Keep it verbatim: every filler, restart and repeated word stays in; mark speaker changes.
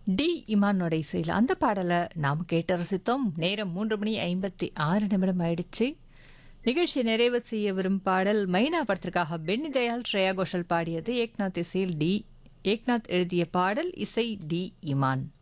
Speaker 1: D இமானோட இசையில் அந்த பாடலை நாம் கேட்டு ரசித்தோம். நேரம் மூன்று மணி ஐம்பத்தி ஆறு நிமிடம் ஆயிடுச்சு. நிகழ்ச்சி நிறைவு செய்ய வரும் பாடல் மைனா படத்திற்காக பென்னி தயாள் ஸ்ரேயா கோஷல் பாடியது. ஏக்நாத் இசையில் டி ஏக்நாத் எழுதிய பாடல், இசை டி இமான்.